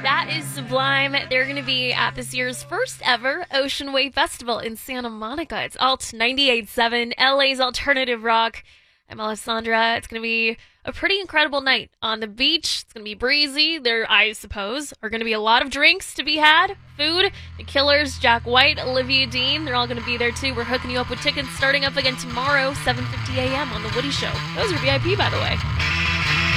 That is Sublime. They're going to be at this year's first ever Ocean Wave Festival in Santa Monica. It's Alt 98.7, LA's alternative rock. I'm Alessandra. It's going to be a pretty incredible night on the beach. It's going to be breezy. There, I suppose, are going to be a lot of drinks to be had, food. The Killers, Jack White, Olivia Dean, they're all going to be there too. We're hooking you up with tickets starting up again tomorrow, 7:50 a.m. on The Woody Show. Those are VIP, by the way.